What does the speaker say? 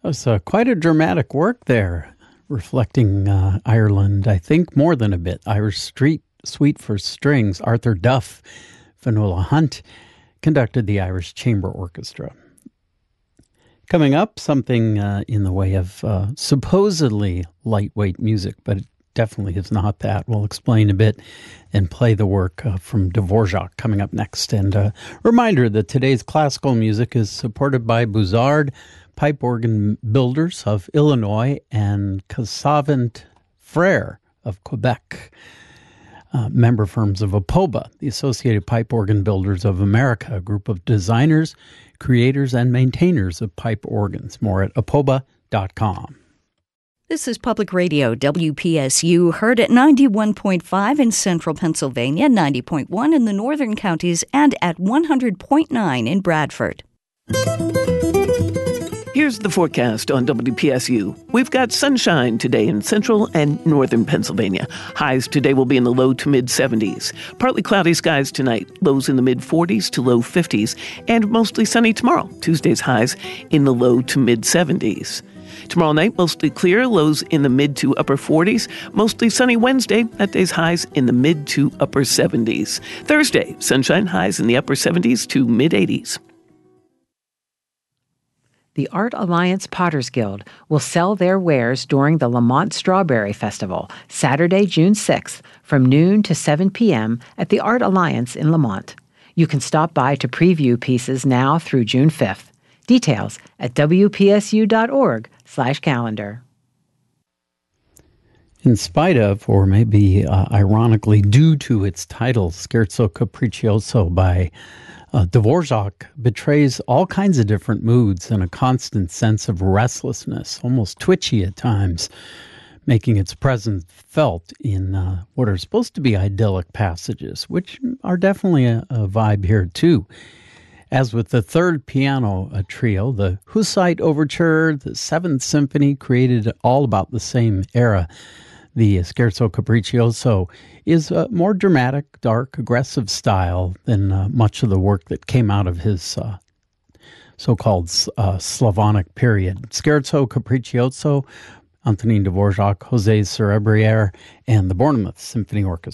It was quite a dramatic work there, reflecting Ireland, I think, more than a bit. Irish Street Suite for Strings, Arthur Duff, Fionnuala Hunt conducted the Irish Chamber Orchestra. Coming up, something in the way of supposedly lightweight music, but it definitely is not that. We'll explain a bit and play the work from Dvorak coming up next. And a reminder that today's classical music is supported by Buzard Pipe Organ Builders of Illinois and Cassavant Frere of Quebec, member firms of APOBA, the Associated Pipe Organ Builders of America, a group of designers, creators, and maintainers of pipe organs. More at apoba.com. This is Public Radio, WPSU, heard at 91.5 in central Pennsylvania, 90.1 in the northern counties, and at 100.9 in Bradford. Here's the forecast on WPSU. We've got sunshine today in central and northern Pennsylvania. Highs today will be in the low to mid-70s. Partly cloudy skies tonight, lows in the mid-40s to low 50s, and mostly sunny tomorrow. Tuesday's highs in the low to mid-70s. Tomorrow night, mostly clear, lows in the mid to upper 40s. Mostly sunny Wednesday, that day's highs in the mid to upper 70s. Thursday, sunshine, highs in the upper 70s to mid-80s. The Art Alliance Potters Guild will sell their wares during the Lamont Strawberry Festival, Saturday, June 6th, from noon to 7 p.m. at the Art Alliance in Lamont. You can stop by to preview pieces now through June 5th. Details at wpsu.org/calendar. In spite of, or maybe ironically due to its title, Scherzo Capriccioso by Dvorak betrays all kinds of different moods and a constant sense of restlessness, almost twitchy at times, making its presence felt in what are supposed to be idyllic passages, which are definitely a vibe here too. As with the third piano trio, the Hussite Overture, the Seventh Symphony, created all about the same era. The Scherzo Capriccioso is a more dramatic, dark, aggressive style than much of the work that came out of his so-called Slavonic period. Scherzo Capriccioso, Antonin Dvorak, José Cerebriere, and the Bournemouth Symphony Orchestra.